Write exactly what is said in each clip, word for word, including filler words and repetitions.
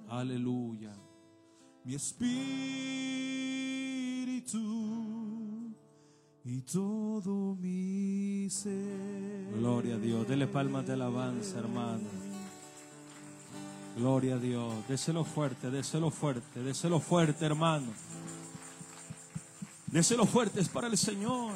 Aleluya. Mi espíritu y todo mi ser. Gloria a Dios. Dele palmas de alabanza, hermano. Gloria a Dios. Déselo fuerte, déselo fuerte, déselo fuerte, hermano. Déselo fuerte, es para el Señor.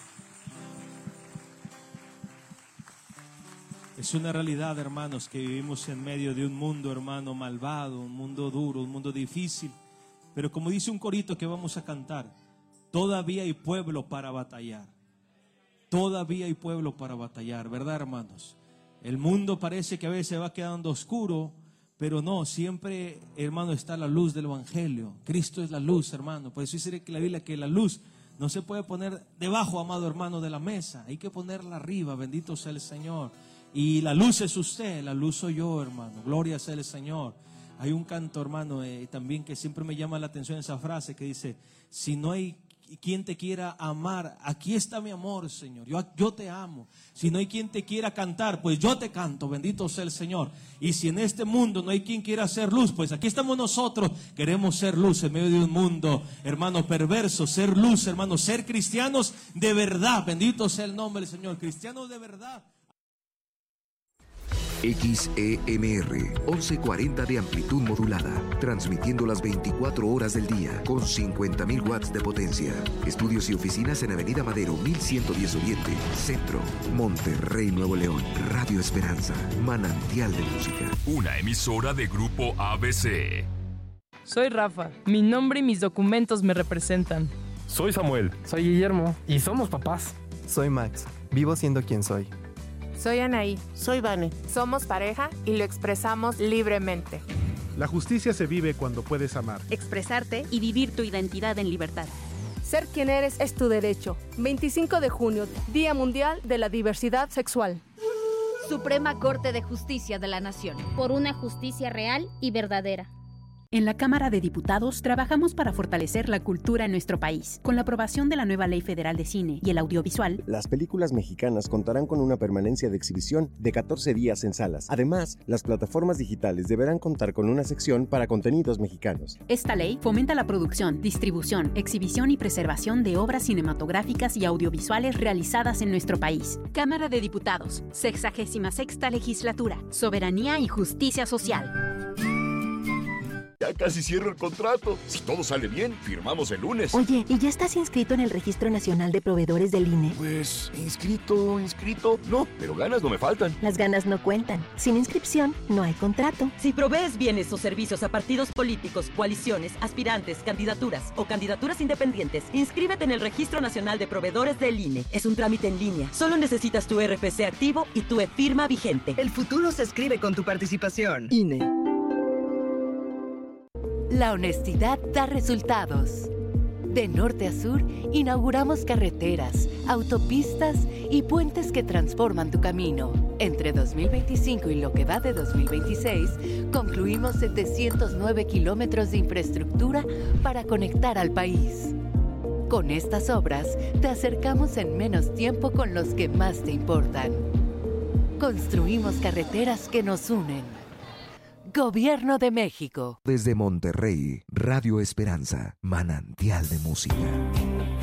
Es una realidad, hermanos, que vivimos en medio de un mundo, hermano, malvado, un mundo duro, un mundo difícil. Pero como dice un corito que vamos a cantar, todavía hay pueblo para batallar. Todavía hay pueblo para batallar, ¿verdad, hermanos? El mundo parece que a veces va quedando oscuro, pero no, siempre, hermano, está la luz del Evangelio. Cristo es la luz, hermano. Por eso dice que la Biblia que la luz no se puede poner debajo, amado hermano, de la mesa. Hay que ponerla arriba, bendito sea el Señor. Y la luz es usted, la luz soy yo, hermano. Gloria sea el Señor. Hay un canto, hermano, eh, también que siempre me llama la atención esa frase que dice: si no hay quien te quiera amar, aquí está mi amor, Señor. Yo, yo te amo. Si no hay quien te quiera cantar, pues yo te canto. Bendito sea el Señor. Y si en este mundo no hay quien quiera hacer luz, pues aquí estamos nosotros. Queremos ser luz en medio de un mundo, hermano, perverso. Ser luz, hermano. Ser cristianos de verdad. Bendito sea el nombre del Señor. Cristianos de verdad. X E M R, once cuarenta de amplitud modulada, transmitiendo las veinticuatro horas del día, con cincuenta mil watts de potencia. Estudios y oficinas en Avenida Madero, mil ciento diez Oriente, Centro, Monterrey, Nuevo León. Radio Esperanza, manantial de música. Una emisora de Grupo A B C. Soy Rafa, mi nombre y mis documentos me representan. Soy Samuel. Soy Guillermo. Y somos papás. Soy Max, vivo siendo quien soy. Soy Anaí. Soy Vane. Somos pareja y lo expresamos libremente. La justicia se vive cuando puedes amar, expresarte y vivir tu identidad en libertad. Ser quien eres es tu derecho. veinticinco de junio, Día Mundial de la Diversidad Sexual. Suprema Corte de Justicia de la Nación. Por una justicia real y verdadera. En la Cámara de Diputados trabajamos para fortalecer la cultura en nuestro país. Con la aprobación de la nueva Ley Federal de Cine y el Audiovisual, las películas mexicanas contarán con una permanencia de exhibición de catorce días en salas. Además, las plataformas digitales deberán contar con una sección para contenidos mexicanos. Esta ley fomenta la producción, distribución, exhibición y preservación de obras cinematográficas y audiovisuales realizadas en nuestro país. Cámara de Diputados, sexagésima sexta Legislatura, Soberanía y Justicia Social. Ya casi cierro el contrato. Si todo sale bien, firmamos el lunes. Oye, ¿y ya estás inscrito en el Registro Nacional de Proveedores del I N E? Pues, inscrito, inscrito, no, pero ganas no me faltan. Las ganas no cuentan. Sin inscripción, no hay contrato. Si provees bienes o servicios a partidos políticos, coaliciones, aspirantes, candidaturas o candidaturas independientes, inscríbete en el Registro Nacional de Proveedores del I N E. Es un trámite en línea. Solo necesitas tu R F C activo y tu e-firma vigente. El futuro se escribe con tu participación. I N E. La honestidad da resultados. De norte a sur, inauguramos carreteras, autopistas y puentes que transforman tu camino. Entre dos mil veinticinco y lo que va de dos mil veintiséis, concluimos setecientos nueve kilómetros de infraestructura para conectar al país. Con estas obras, te acercamos en menos tiempo con los que más te importan. Construimos carreteras que nos unen. Gobierno de México. Desde Monterrey, Radio Esperanza, manantial de música.